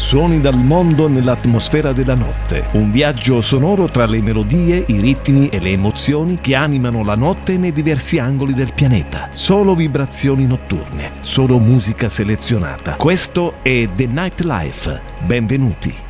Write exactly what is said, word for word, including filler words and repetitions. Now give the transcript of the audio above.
Suoni dal mondo nell'atmosfera della notte. Un viaggio sonoro tra le melodie, i ritmi e le emozioni che animano la notte nei diversi angoli del pianeta. Solo vibrazioni notturne, solo musica selezionata. Questo è The Nightlife. Benvenuti.